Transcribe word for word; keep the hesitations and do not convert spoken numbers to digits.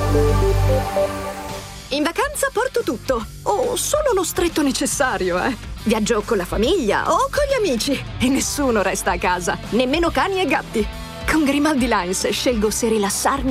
In vacanza porto tutto, o solo lo stretto necessario, eh. Viaggio con la famiglia o con gli amici e nessuno resta a casa, nemmeno cani e gatti. Con Grimaldi Lines scelgo se rilassarmi